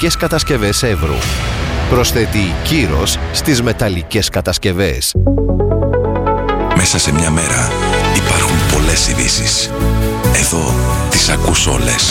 μεταλλικές κατασκευές Εύρου. Προσθέτει κύρος στις μεταλλικές κατασκευές. Μέσα σε μια μέρα υπάρχουν πολλές ειδήσεις. Εδώ τις ακούς όλες.